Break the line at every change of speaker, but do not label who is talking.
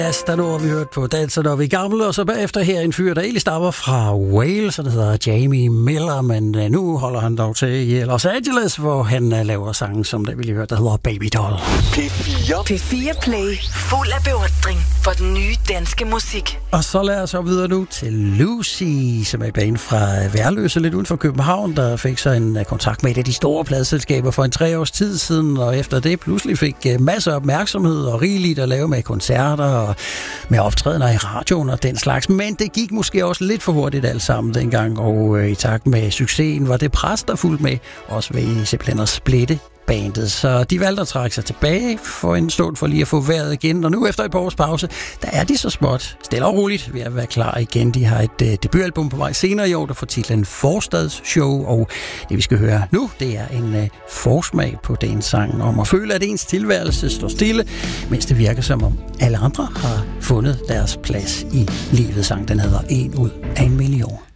Der nu har vi hørt på Danser, når vi er gamle, og så bagefter her en fyr, der egentlig stammer fra Wales, og det hedder Jamie Miller, men nu holder han dog til i Los Angeles, hvor han laver sange, som det ville høre, der hedder Baby Doll.
P4 Play, fuld af beundring for den nye danske musik.
Og så lad os op videre nu til Lucy, som er et band fra Værløse, lidt uden for København, der fik så en kontakt med et af de store pladeselskaber for en 3 års tid siden, og efter det pludselig fik masser af opmærksomhed og rigeligt at lave med koncerter og med optrædener i radioen og den slags. Men det gik måske også lidt for hurtigt alt sammen dengang, og i takt med succesen var det pres, der fulgte med, også ved simpelthen at splitte bandet. Så de valgte at trække sig tilbage for en stund for lige at få vejret igen. Og nu efter et par års pause, der er de så småt stille og roligt ved at være klar igen. De har et debutalbum på vej senere i år, der får titlen Forstadsshow. Og det vi skal høre nu, det er en forsmag på den sang om at føle, at ens tilværelse står stille, mens det virker som om alle andre har fundet deres plads i livet. Sang, den hedder 1 ud af 1 million.